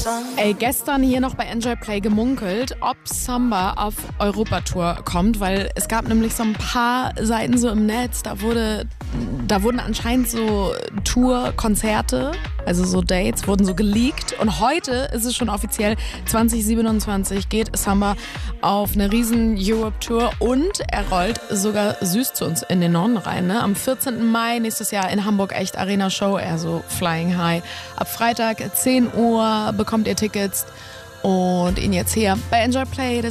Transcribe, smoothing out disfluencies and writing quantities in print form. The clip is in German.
Ey, gestern hier noch bei Enjoy Play gemunkelt, ob Samba auf Europatour kommt, weil es gab nämlich so ein paar Seiten so im Netz, da wurden anscheinend so Tour-Konzerte, also so Dates, wurden so geleakt und heute ist es schon offiziell, 2027 geht Samba auf eine riesen Europe-Tour und er rollt sogar süß zu uns in den Norden rein. Ne? Am 14. Mai nächstes Jahr in Hamburg echt Arena-Show, so Flying High. Ab Freitag 10 Uhr bekommt ihr Tickets und ihn jetzt hier bei Enjoy Play.